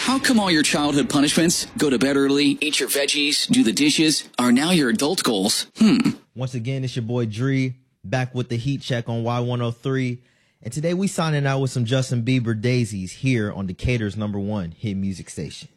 How come all your childhood punishments, go to bed early, eat your veggies, do the dishes, are now your adult goals? Once again, it's your boy Dree, back with the heat check on Y103. And today we signing out with some Justin Bieber daisies here on Decatur's #1 hit music station.